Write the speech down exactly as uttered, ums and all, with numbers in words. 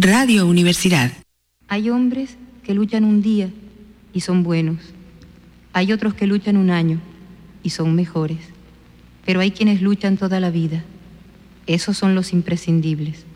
Radio Universidad. Hay hombres que luchan un día y son buenos. Hay otros que luchan un año y son mejores. Pero hay quienes luchan toda la vida. Esos son los imprescindibles.